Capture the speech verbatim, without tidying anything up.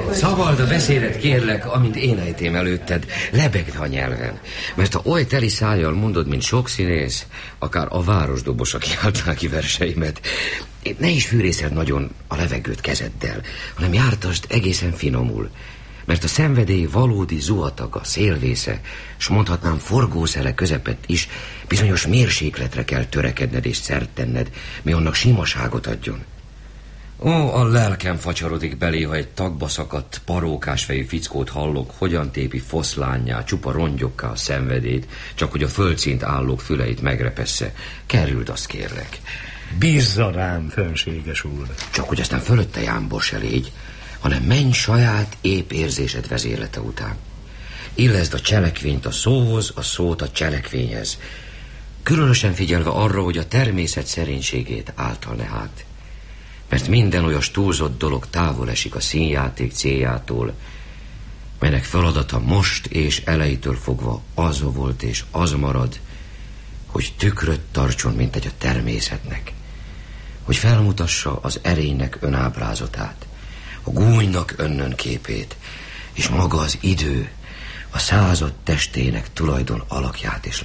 Szabald a beszédet, kérlek, amint én ejtém előtted, lebegve a nyelven. Mert ha oly teli szájjal mondod, mint sok színész, akár a városdobosa kiáltál ki verseimet, ne is fűrészed nagyon a levegőt kezeddel, hanem jártasd egészen finomul. Mert a szenvedély valódi zuhataga, szélvésze, s mondhatnám forgószele közepett is bizonyos mérsékletre kell törekedned és szert tenned, mi annak simaságot adjon. Ó, a lelkem facsarodik belé, ha egy tagba szakadt, parókásfejű fickót hallok, hogyan tépi foszlánnyá, csupa rongyokká a szenvedét, csak hogy a földszint állók füleit megrepessze. Kerüld, azt kérlek. Bízza rám, fenséges úr. Csak hogy aztán fölötte jámbor se légy, hanem menj saját épp érzésed vezérlete után. Illeszd a cselekvényt a szóhoz, a szót a cselekvényhez. Különösen figyelve arra, hogy a természet szerénységét által ne hát. Mert minden olyas túlzott dolog távol esik a színjáték céljától, melynek feladata most és elejétől fogva az volt és az marad, hogy tükröt tartson, mint egy a természetnek, hogy felmutassa az erénynek önábrázatát, a gúnynak önnön képét, és maga az idő, a század testének tulajdon alakját és